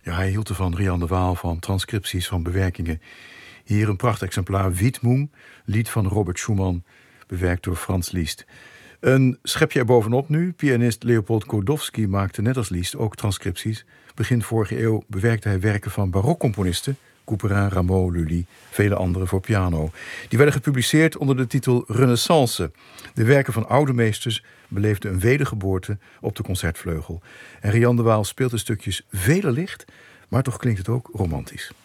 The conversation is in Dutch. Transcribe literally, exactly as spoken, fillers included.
Ja, hij hield ervan, Rian de Waal, van transcripties, van bewerkingen. Hier een prachtexemplaar, Wiedmoen, lied van Robert Schumann, bewerkt door Frans Liszt. Een schepje erbovenop nu. Pianist Leopold Godowsky maakte net als Liszt ook transcripties. Begin vorige eeuw bewerkte hij werken van barokcomponisten, Couperin, Rameau, Lully, vele anderen voor piano. Die werden gepubliceerd onder de titel Renaissance. De werken van oude meesters beleefden een wedergeboorte op de concertvleugel. En Rian de Waal speelt de stukjes vele licht, maar toch klinkt het ook romantisch.